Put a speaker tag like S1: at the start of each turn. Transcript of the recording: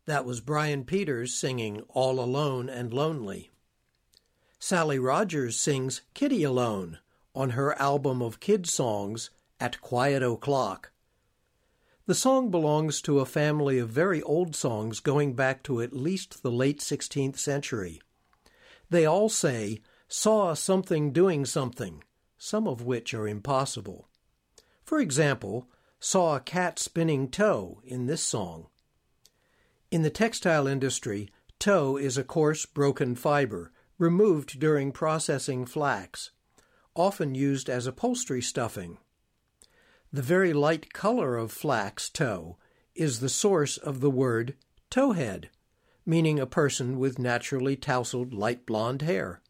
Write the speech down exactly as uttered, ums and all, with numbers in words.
S1: That was Brian Peters singing All Alone and Lonely. Sally Rogers sings Kitty Alone on her album of kid songs, At Quiet O'Clock. The song belongs to a family of very old songs going back to at least the late sixteenth century. They all say, saw something doing something, some of which are impossible. For example, saw a cat spinning tow in this song. In the textile industry, tow is a coarse, broken fiber, removed during processing flax, often used as upholstery stuffing. The very light color of flax tow is the source of the word towhead, meaning a person with naturally tousled light blonde hair.